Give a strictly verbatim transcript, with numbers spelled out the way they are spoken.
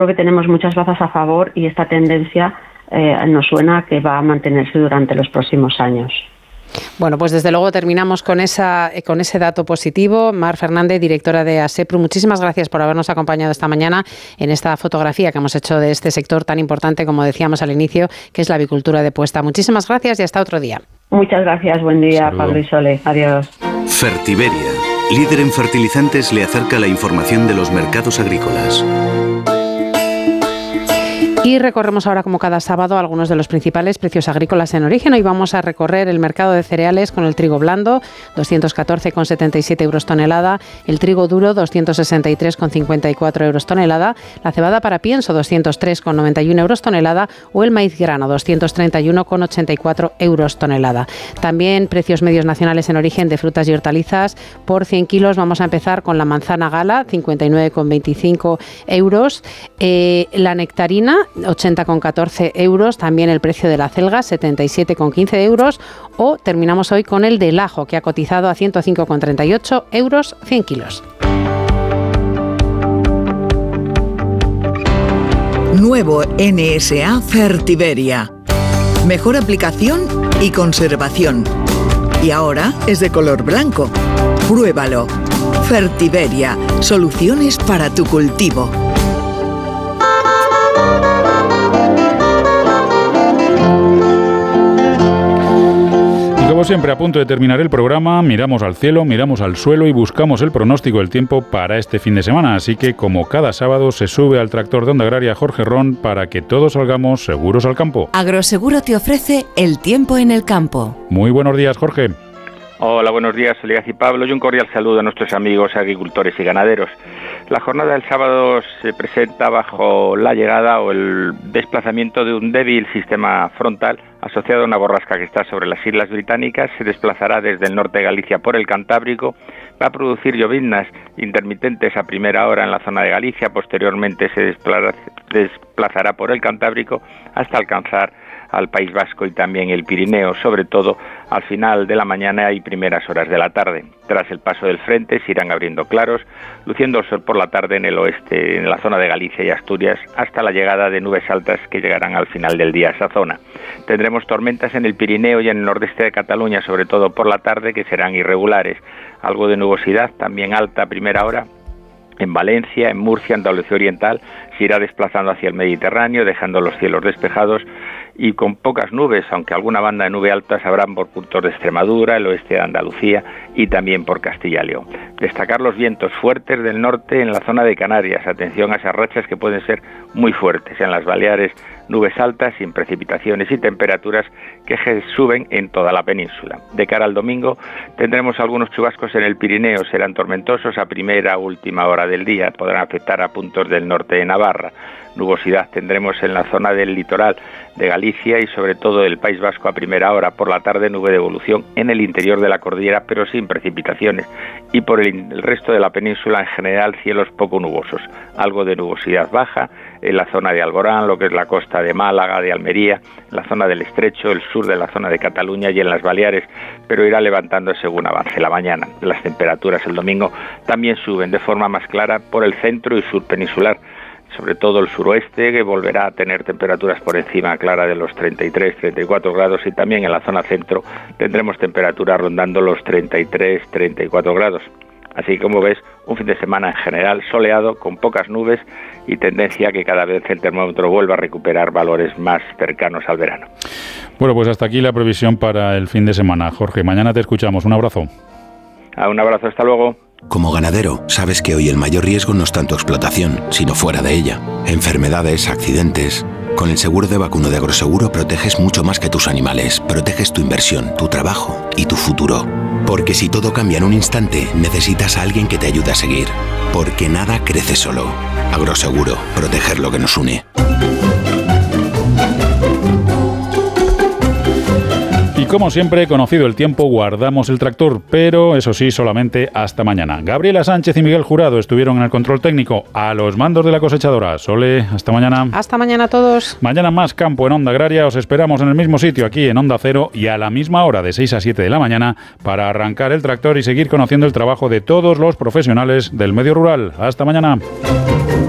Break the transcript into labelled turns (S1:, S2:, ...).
S1: Creo que tenemos muchas bazas a favor y esta tendencia eh, nos suena que va a mantenerse durante los próximos años.
S2: Bueno, pues desde luego terminamos con esa con ese dato positivo. Mar Fernández, directora de ASEPRU, muchísimas gracias por habernos acompañado esta mañana en esta fotografía que hemos hecho de este sector tan importante, como decíamos al inicio, que es la avicultura de puesta. Muchísimas gracias y hasta otro día.
S1: Muchas gracias, buen día. Saludo. Pablo y Sole, adiós.
S3: Fertiberia, líder en fertilizantes, le acerca la información de los mercados agrícolas.
S2: Y recorremos ahora, como cada sábado, algunos de los principales precios agrícolas en origen. Hoy vamos a recorrer el mercado de cereales con el trigo blando, doscientos catorce coma setenta y siete euros tonelada, el trigo duro, doscientos sesenta y tres coma cincuenta y cuatro euros tonelada, la cebada para pienso, doscientos tres coma noventa y uno euros tonelada, o el maíz grano, doscientos treinta y uno coma ochenta y cuatro euros tonelada. También precios medios nacionales en origen de frutas y hortalizas por cien kilos. Vamos a empezar con la manzana gala, cincuenta y nueve coma veinticinco euros, eh, la nectarina, ochenta coma catorce euros, también el precio de la celga, setenta y siete coma quince euros, o terminamos hoy con el del ajo, que ha cotizado a ciento cinco coma treinta y ocho euros cien kilos.
S4: Nuevo N S A Fertiberia. Mejor aplicación y conservación. Y ahora es de color blanco. Pruébalo. Fertiberia. Soluciones para tu cultivo.
S5: Como siempre, a punto de terminar el programa, miramos al cielo, miramos al suelo y buscamos el pronóstico del tiempo para este fin de semana. Así que, como cada sábado, se sube al tractor de Onda Agraria Jorge Ron para que todos salgamos seguros al campo.
S6: Agroseguro te ofrece el tiempo en el campo.
S5: Muy buenos días, Jorge.
S7: Hola, buenos días, Soledad y Pablo, y un cordial saludo a nuestros amigos agricultores y ganaderos. La jornada del sábado se presenta bajo la llegada o el desplazamiento de un débil sistema frontal asociado a una borrasca que está sobre las Islas Británicas. Se desplazará desde el norte de Galicia por el Cantábrico, va a producir lloviznas intermitentes a primera hora en la zona de Galicia, posteriormente se desplazará por el Cantábrico hasta alcanzar al País Vasco y también el Pirineo, sobre todo al final de la mañana y primeras horas de la tarde. Tras el paso del frente se irán abriendo claros, luciendo el sol por la tarde en el oeste, en la zona de Galicia y Asturias, hasta la llegada de nubes altas que llegarán al final del día a esa zona. Tendremos tormentas en el Pirineo y en el nordeste de Cataluña, sobre todo por la tarde, que serán irregulares. Algo de nubosidad, también alta a primera hora. En Valencia, en Murcia, Andalucía Oriental, se irá desplazando hacia el Mediterráneo, dejando los cielos despejados y con pocas nubes, aunque alguna banda de nube altas habrán por puntos de Extremadura, el oeste de Andalucía y también por Castilla y León. Destacar los vientos fuertes del norte en la zona de Canarias. Atención a esas rachas que pueden ser muy fuertes. En las Baleares, nubes altas, sin precipitaciones y temperaturas que suben en toda la península. De cara al domingo tendremos algunos chubascos en el Pirineo, serán tormentosos a primera o última hora del día, podrán afectar a puntos del norte de Navarra. Nubosidad tendremos en la zona del litoral de Galicia y sobre todo del País Vasco a primera hora. Por la tarde nube de evolución en el interior de la cordillera, pero sin precipitaciones. Y por el, el resto de la península en general cielos poco nubosos. Algo de nubosidad baja en la zona de Alborán, lo que es la costa de Málaga, de Almería, la zona del Estrecho, el sur de la zona de Cataluña y en las Baleares, pero irá levantando según avance la mañana. Las temperaturas el domingo también suben de forma más clara por el centro y sur peninsular, sobre todo el suroeste, que volverá a tener temperaturas por encima clara de los treinta y tres, treinta y cuatro grados, y también en la zona centro tendremos temperaturas rondando los treinta y tres, treinta y cuatro grados. Así como ves, un fin de semana en general soleado, con pocas nubes y tendencia a que cada vez el termómetro vuelva a recuperar valores más cercanos al verano.
S5: Bueno, pues hasta aquí la previsión para el fin de semana. Jorge, mañana te escuchamos. Un abrazo.
S7: Ah, un abrazo, hasta luego.
S3: Como ganadero, sabes que hoy el mayor riesgo no es tanto explotación, sino fuera de ella. Enfermedades, accidentes. Con el seguro de vacuno de Agroseguro proteges mucho más que tus animales. Proteges tu inversión, tu trabajo y tu futuro. Porque si todo cambia en un instante, necesitas a alguien que te ayude a seguir. Porque nada crece solo. Agroseguro, proteger lo que nos une.
S5: Y como siempre, conocido el tiempo, guardamos el tractor, pero eso sí, solamente hasta mañana. Gabriela Sánchez y Miguel Jurado estuvieron en el control técnico, a los mandos de la cosechadora. Sole, hasta mañana.
S2: Hasta mañana a todos.
S5: Mañana más campo en Onda Agraria. Os esperamos en el mismo sitio, aquí en Onda Cero, y a la misma hora, de seis a siete de la mañana, para arrancar el tractor y seguir conociendo el trabajo de todos los profesionales del medio rural. Hasta mañana.